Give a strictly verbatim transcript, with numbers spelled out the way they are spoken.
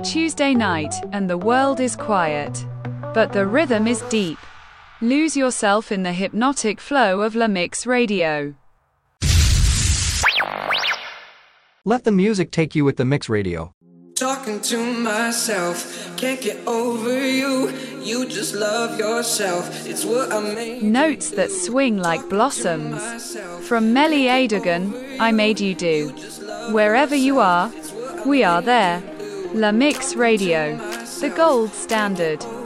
Tuesday night, and the world is quiet. But the rhythm is deep. Lose yourself in the hypnotic flow of La Mix Radio. Let the music take you with the Mix Radio. Talking to myself, can't get over you. You just love yourself. It's what I made. Notes that swing like blossoms. From Melly Adogan, I Made You Do. Wherever you are, we are there. La Mix Radio, the gold standard.